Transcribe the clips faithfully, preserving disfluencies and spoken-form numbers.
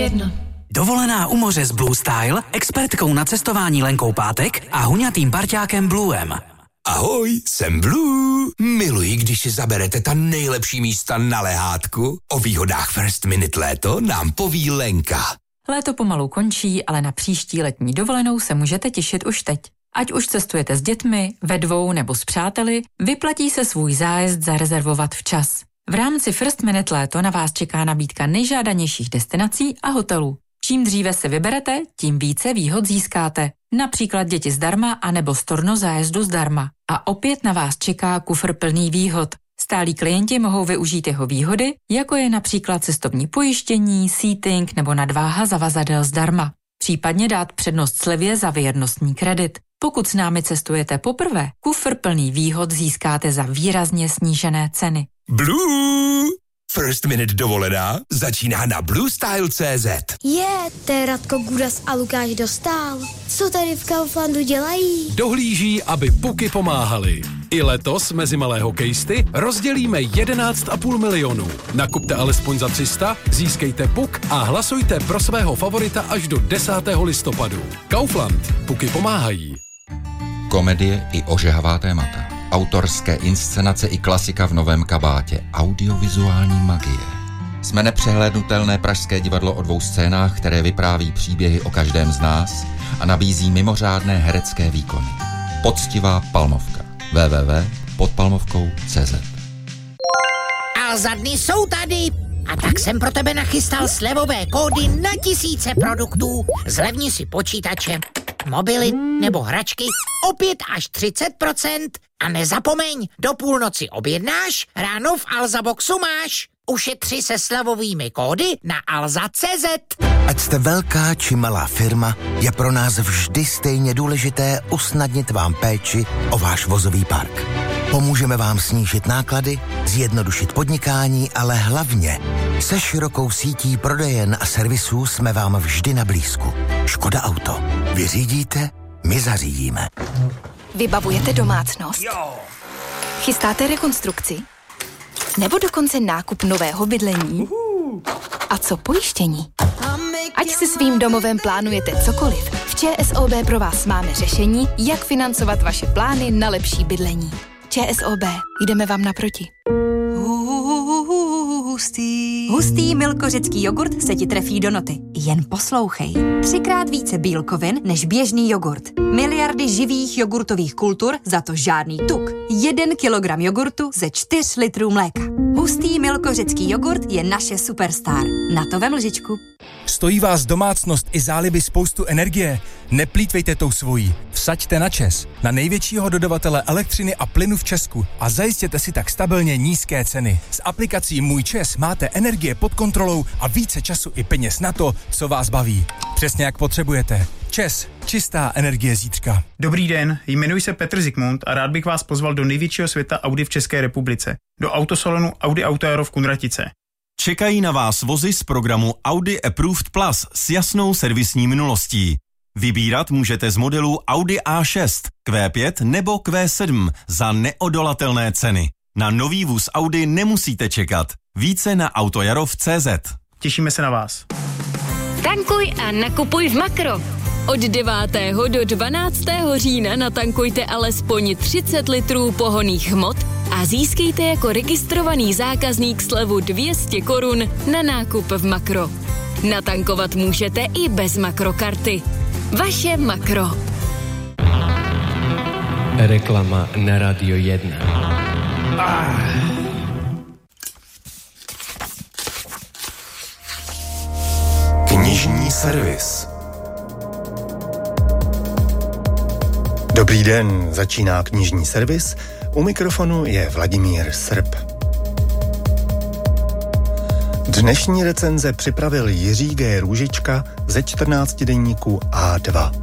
Jedno. Dovolená u moře s Blue Style, expertkou na cestování Lenkou Pátek a huňatým parťákem Bluem. Ahoj, jsem Blue. Miluji, když si zaberete ta nejlepší místa na lehátku. O výhodách First Minute léto nám poví Lenka. Léto pomalu končí, ale na příští letní dovolenou se můžete těšit už teď. Ať už cestujete s dětmi, ve dvou nebo s přáteli, vyplatí se svůj zájezd zarezervovat včas. V rámci First Minute léto na vás čeká nabídka nejžádanějších destinací a hotelů. Čím dříve se vyberete, tím více výhod získáte. Například děti zdarma anebo storno zájezdu zdarma. A opět na vás čeká kufr plný výhod. Stálí klienti mohou využít jeho výhody, jako je například cestovní pojištění, seating nebo nadváha zavazadel zdarma. Případně dát přednost slevě za věrnostní kredit. Pokud s námi cestujete poprvé, kufr plný výhod získáte za výrazně snížené ceny. Blue! First Minute dovolená začíná na blue style tečka cé zet. Je, to je Radko Gudas a Lukáš Dostál. Co tady v Kauflandu dělají? Dohlíží, aby puky pomáhaly. I letos mezi malé hokejisty rozdělíme jedenáct a půl milionu. Nakupte alespoň za tři sta, získejte puk a hlasujte pro svého favorita až do desátého listopadu. Kaufland. Puky pomáhají. Komedie i ožehavá témata. Autorské inscenace i klasika v novém kabátě. Audiovizuální magie. Jsme nepřehlédnutelné pražské divadlo o dvou scénách, které vypráví příběhy o každém z nás a nabízí mimořádné herecké výkony. Poctivá palmovka. w w w tečka pod palmovkou tečka cé zet. Alza dny jsou tady. A tak jsem pro tebe nachystal slevové kódy na tisíce produktů. Zlevni si počítače, mobily nebo hračky o pět až třicet procent. A nezapomeň, do půlnoci objednáš, ráno v Alza Boxu máš. Ušetři se slevovými kódy na alza tečka cé zet. Ať jste velká či malá firma, je pro nás vždy stejně důležité usnadnit vám péči o váš vozový park. Pomůžeme vám snížit náklady, zjednodušit podnikání, ale hlavně se širokou sítí prodejen a servisů jsme vám vždy na blízku. Škoda Auto. Vy řídíte, my zařídíme. Vybavujete domácnost? Jo. Chystáte rekonstrukci? Nebo dokonce nákup nového bydlení? A co pojištění? Ať si svým domovem plánujete cokoliv, v ČSOB pro vás máme řešení, jak financovat vaše plány na lepší bydlení. ČSOB. Jdeme vám naproti. Hustý. Hustý milkořecký jogurt se ti trefí do noty. Jen poslouchej. Třikrát více bílkovin než běžný jogurt. Miliardy živých jogurtových kultur, za to žádný tuk. Jeden kilogram jogurtu ze čtyř litrů mléka. Hustý milkořecký jogurt je naše superstar. Na to vem lžičku. Stojí vás domácnost i záliby spoustu energie? Neplýtvejte tou svojí. Vsaďte na ČEZ, na největšího dodavatele elektřiny a plynu v Česku a zajistěte si tak stabilně nízké ceny. S aplikací Můj ČEZ máte energie pod kontrolou a více času i peněz na to, co vás baví. Přesně jak potřebujete. ČEZ. Čistá energie zítřka. Dobrý den, jmenuji se Petr Zikmund a rád bych vás pozval do největšího světa Audi v České republice. Do autosalonu Audi Auto Aero v Kunratice. Čekají na vás vozy z programu Audi Approved Plus s jasnou servisní minulostí. Vybírat můžete z modelů Audi A šest, Q pět nebo Q sedm za neodolatelné ceny. Na nový vůz Audi nemusíte čekat. Více na autojaro tečka cé zet. Těšíme se na vás. Tankuj a nakupuj v Makro. Od devátého do dvanáctého října natankujte alespoň třicet litrů pohonných hmot a získejte jako registrovaný zákazník slevu dvě stě korun na nákup v Makro. Natankovat můžete i bez Makrokarty. Vaše Makro. Reklama na Radio jedna. Ah. Knižní servis. Dobrý den, začíná knižní servis. U mikrofonu je Vladimír Srb. Dnešní recenze připravil Jiří G. Růžička ze čtrnáctidenníku á dva.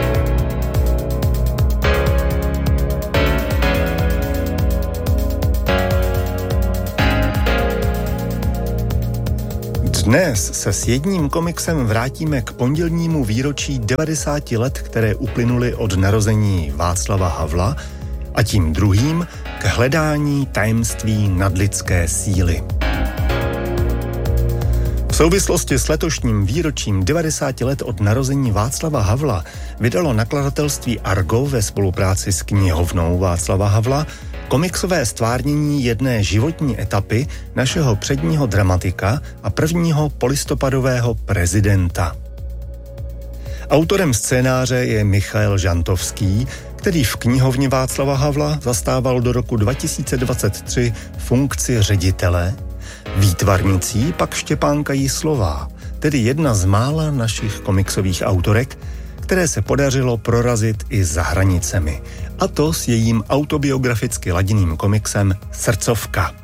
Dnes se s jedním komiksem vrátíme k pondělnímu výročí devadesáti let, které uplynuly od narození Václava Havla, a tím druhým k hledání tajemství nadlidské síly. V souvislosti s letošním výročím devadesáti let od narození Václava Havla vydalo nakladatelství Argo ve spolupráci s knihovnou Václava Havla komiksové stvárnění jedné životní etapy našeho předního dramatika a prvního polistopadového prezidenta. Autorem scénáře je Michael Žantovský, který v knihovně Václava Havla zastával do roku dva tisíce dvacet tři funkci ředitele, výtvarnicí pak Štěpánka Jislová, tedy jedna z mála našich komiksových autorek, které se podařilo prorazit i za hranicemi, a to s jejím autobiograficky ladinným komiksem Srdcovka.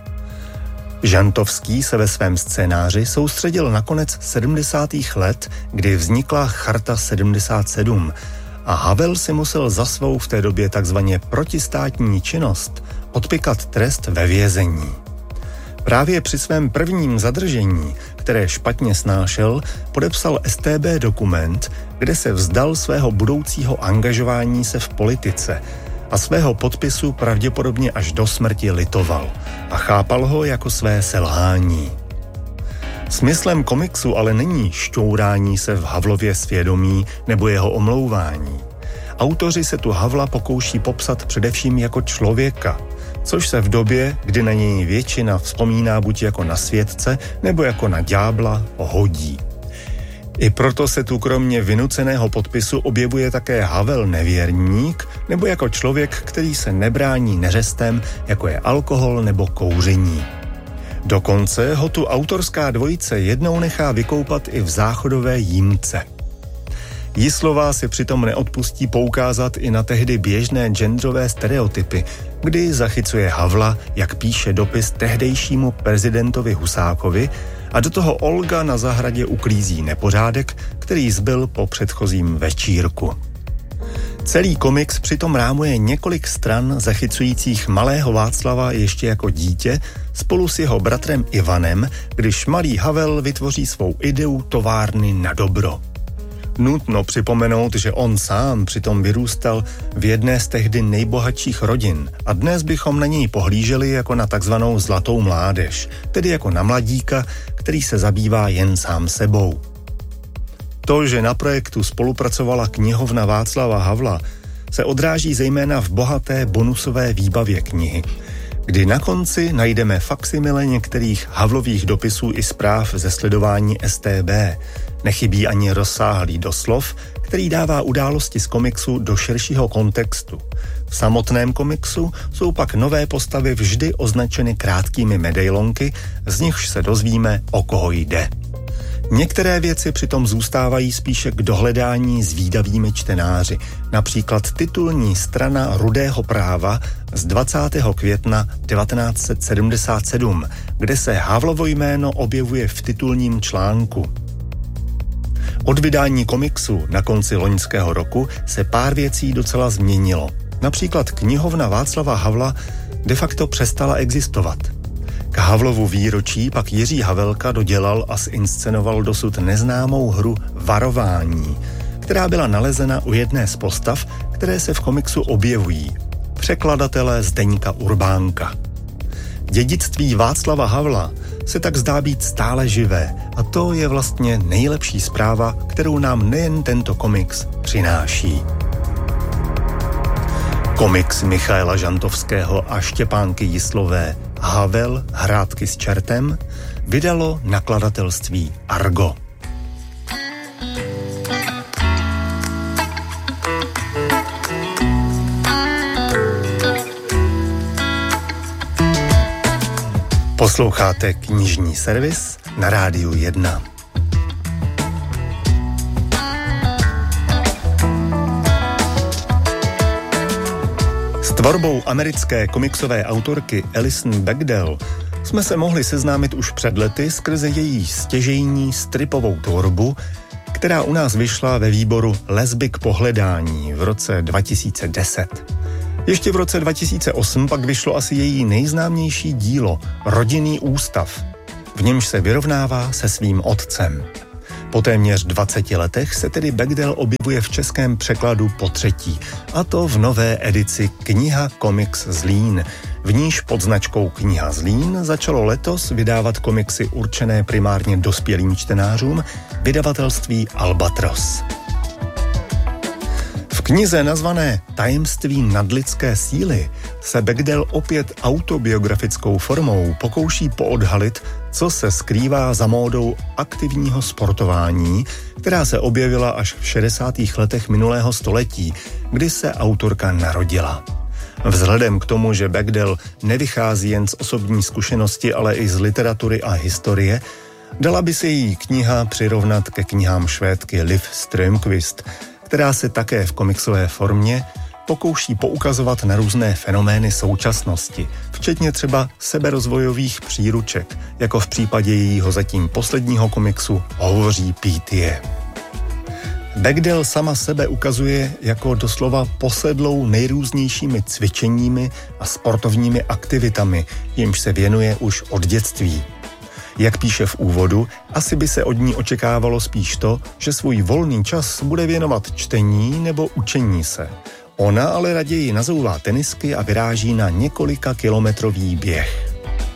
Žantovský se ve svém scénáři soustředil na konec sedmdesátých let, kdy vznikla Charta sedmdesát sedm a Havel si musel za svou v té době takzvaně protistátní činnost odpykat trest ve vězení. Právě při svém prvním zadržení, které špatně snášel, podepsal S T B dokument, kde se vzdal svého budoucího angažování se v politice a svého podpisu pravděpodobně až do smrti litoval a chápal ho jako své selhání. Smyslem komiksu ale není šťourání se v Havlově svědomí nebo jeho omlouvání. Autoři se tu Havla pokouší popsat především jako člověka, což se v době, kdy na něj většina vzpomíná buď jako na světce nebo jako na ďábla, hodí. I proto se tu kromě vynuceného podpisu objevuje také Havel nevěrník nebo jako člověk, který se nebrání neřestem, jako je alkohol nebo kouření. Dokonce ho tu autorská dvojice jednou nechá vykoupat i v záchodové jímce. Jislová si přitom neodpustí poukázat i na tehdy běžné genderové stereotypy, kdy zachycuje Havla, jak píše dopis tehdejšímu prezidentovi Husákovi, a do toho Olga na zahradě uklízí nepořádek, který zbyl po předchozím večírku. Celý komiks přitom rámuje několik stran zachycujících malého Václava ještě jako dítě spolu s jeho bratrem Ivanem, když malý Havel vytvoří svou ideu továrny na dobro. Nutno připomenout, že on sám přitom vyrůstal v jedné z tehdy nejbohatších rodin a dnes bychom na něj pohlíželi jako na takzvanou zlatou mládež, tedy jako na mladíka, který se zabývá jen sám sebou. To, že na projektu spolupracovala knihovna Václava Havla, se odráží zejména v bohaté bonusové výbavě knihy, kdy na konci najdeme faksimile některých Havlových dopisů i zpráv ze sledování S T B. Nechybí ani rozsáhlý doslov, který dává události z komiksu do širšího kontextu. V samotném komiksu jsou pak nové postavy vždy označeny krátkými medailonky, z nichž se dozvíme, o koho jde. Některé věci přitom zůstávají spíše k dohledání zvídavými čtenáři, například titulní strana Rudého práva z dvacátého května devatenáct set sedmdesát sedm, kde se Havlovo jméno objevuje v titulním článku. Od vydání komiksu na konci loňského roku se pár věcí docela změnilo. Například knihovna Václava Havla de facto přestala existovat. K Havlovu výročí pak Jiří Havelka dodělal a zinscenoval dosud neznámou hru Varování, která byla nalezena u jedné z postav, které se v komiksu objevují. Překladatele Zdeňka Urbánka. Dědictví Václava Havla se tak zdá být stále živé a to je vlastně nejlepší zpráva, kterou nám nejen tento komiks přináší. Komiks Michaela Žantovského a Štěpánky Jislové Havel, Hrátky s čertem vydalo nakladatelství Argo. Posloucháte knižní servis na Rádiu jedna. S tvorbou americké komiksové autorky Alison Bechdel jsme se mohli seznámit už před lety skrze její stěžejní stripovou tvorbu, která u nás vyšla ve výboru Lesby k pohledání v roce dva tisíce deset. Ještě v roce dva tisíce osm pak vyšlo asi její nejznámější dílo Rodinný ústav. V němž se vyrovnává se svým otcem. Po téměř dvaceti letech se tedy Bechdel objevuje v českém překladu potřetí, a to v nové edici Kniha Komiks Zlín. V níž pod značkou Kniha Zlín začalo letos vydávat komiksy určené primárně dospělým čtenářům vydavatelství Albatros. V knize nazvané Tajemství nadlidské síly se Bechdel opět autobiografickou formou pokouší poodhalit, co se skrývá za módou aktivního sportování, která se objevila až v šedesátých letech minulého století, kdy se autorka narodila. Vzhledem k tomu, že Bechdel nevychází jen z osobní zkušenosti, ale i z literatury a historie, dala by se její kniha přirovnat ke knihám Švédky Liv Strömquist, která se také v komiksové formě pokouší poukazovat na různé fenomény současnosti, včetně třeba seberozvojových příruček, jako v případě jejího zatím posledního komiksu Hovoří Pítie. Bechdel sama sebe ukazuje jako doslova posedlou nejrůznějšími cvičeními a sportovními aktivitami, jimž se věnuje už od dětství. Jak píše v úvodu, asi by se od ní očekávalo spíš to, že svůj volný čas bude věnovat čtení nebo učení se. Ona ale raději nazouvá tenisky a vyráží na několika kilometrový běh.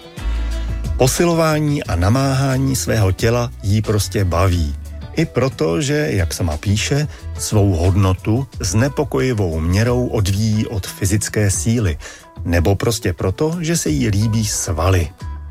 Posilování a namáhání svého těla jí prostě baví. I proto, že, jak sama píše, svou hodnotu znepokojivou měrou odvíjí od fyzické síly, nebo prostě proto, že se jí líbí svaly.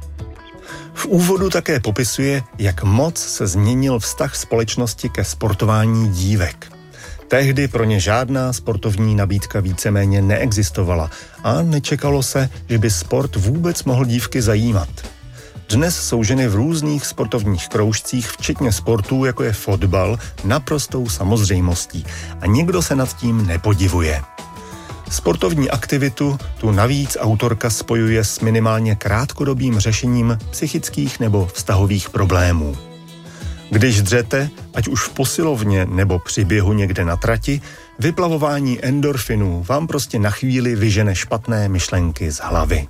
V úvodu také popisuje, jak moc se změnil vztah společnosti ke sportování dívek. Tehdy pro ně žádná sportovní nabídka víceméně neexistovala a nečekalo se, že by sport vůbec mohl dívky zajímat. Dnes jsou ženy v různých sportovních kroužcích, včetně sportů, jako je fotbal, naprostou samozřejmostí a nikdo se nad tím nepodivuje. Sportovní aktivitu tu navíc autorka spojuje s minimálně krátkodobým řešením psychických nebo vztahových problémů. Když dřete, ať už v posilovně nebo při běhu někde na trati, vyplavování endorfinů vám prostě na chvíli vyžene špatné myšlenky z hlavy.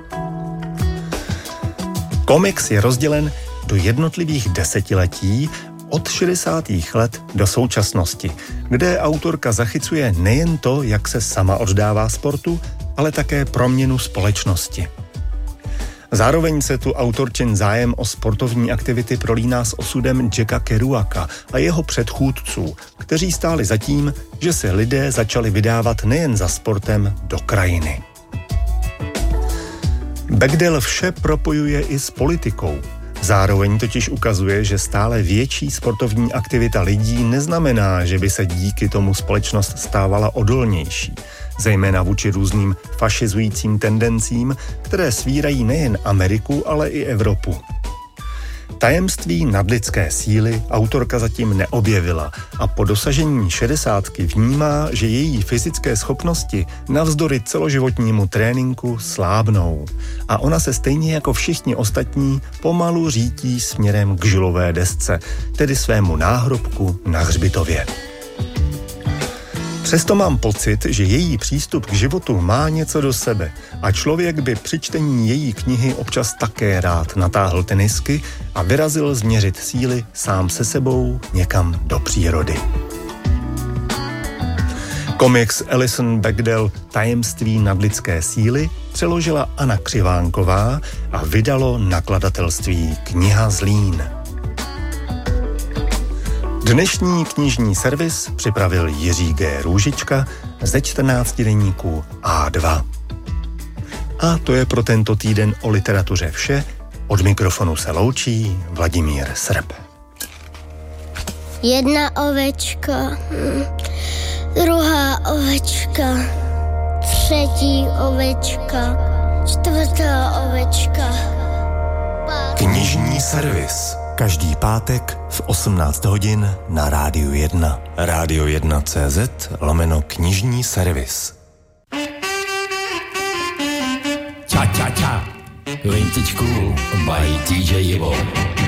Komiks je rozdělen do jednotlivých desetiletí od šedesátých let do současnosti, kde autorka zachycuje nejen to, jak se sama oddává sportu, ale také proměnu společnosti. Zároveň se tu autorčin zájem o sportovní aktivity prolíná s osudem Jacka Kerouaka a jeho předchůdců, kteří stáli za tím, že se lidé začali vydávat nejen za sportem do krajiny. Bechdel vše propojuje i s politikou. Zároveň totiž ukazuje, že stále větší sportovní aktivita lidí neznamená, že by se díky tomu společnost stávala odolnější, zejména vůči různým fašizujícím tendencím, které svírají nejen Ameriku, ale i Evropu. Tajemství nadlidské síly autorka zatím neobjevila a po dosažení šedesátky vnímá, že její fyzické schopnosti navzdory celoživotnímu tréninku slábnou a ona se stejně jako všichni ostatní pomalu řítí směrem k žilové desce, tedy svému náhrobku na hřbitově. Přesto mám pocit, že její přístup k životu má něco do sebe a člověk by při čtení její knihy občas také rád natáhl tenisky a vyrazil změřit síly sám se sebou někam do přírody. Komiks Alison Bechdel Tajemství nadlidské síly přeložila Anna Křivánková a vydalo nakladatelství Kniha Zlín. Dnešní knižní servis připravil Jiří G. Růžička ze čtrnáctidenníku á dva. A to je pro tento týden o literatuře vše. Od mikrofonu se loučí Vladimír Srb. Jedna ovečka, druhá ovečka, třetí ovečka, čtvrtá ovečka. Knižní servis. Každý pátek v osmnáct hodin na Rádiu jedna. Rádio jedna tečka cé zet lomeno knižní servis. Cha cha cha. Vintage Cool by D J Ivo.